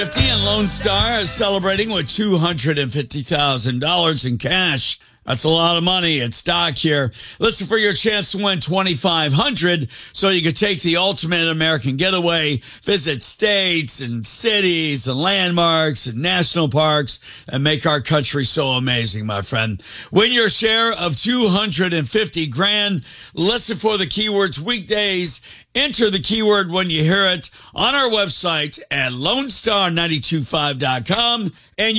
50 and Lone Star is celebrating with $250,000 in cash. That's a lot of money at stock here. Listen for your chance to win $2,500 so you can take the ultimate American getaway, visit states and cities and landmarks and national parks, and make our country so amazing, my friend. Win your share of $250,000. Listen for the keywords weekdays. Enter the keyword when you hear it on our website at LoneStar925.com and